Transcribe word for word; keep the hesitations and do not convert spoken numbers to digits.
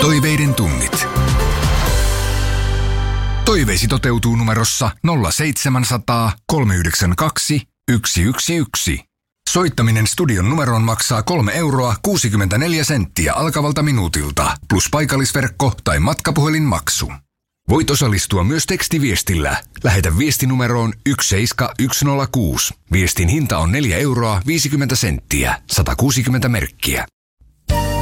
Toiveiden tunnit. Toiveisi toteutuu numerossa nolla seitsemänsataa kolmeyhdeksänkymmentäkaksi yksi yksi yksi. Soittaminen studion numeroon maksaa kolme euroa kuusikymmentäneljä senttiä alkavalta minuutilta, plus paikallisverkko tai matkapuhelinmaksu. Voit osallistua myös tekstiviestillä. Lähetä viestinumeroon yksi seitsemän yksi nolla kuusi. Viestin hinta on neljä euroa viisikymmentä senttiä, sata kuusikymmentä merkkiä.